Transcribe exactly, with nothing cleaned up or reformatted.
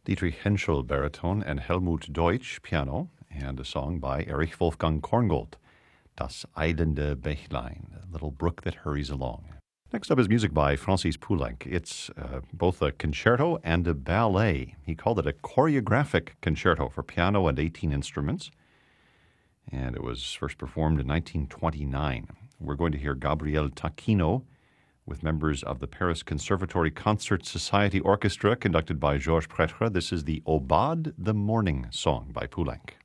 Dietrich Henschel, baritone, and Helmut Deutsch, piano, and a song by Erich Wolfgang Korngold, Das eilende Bächlein, a little brook that hurries along. Next up is music by Francis Poulenc. It's uh, both a concerto and a ballet. He called it a choreographic concerto for piano and eighteen instruments, and it was first performed in nineteen twenty-nine. We're going to hear Gabriel Tacchino with members of the Paris Conservatory Concert Society Orchestra, conducted by Georges Prêtre. This is the Aubade, the Morning Song by Poulenc.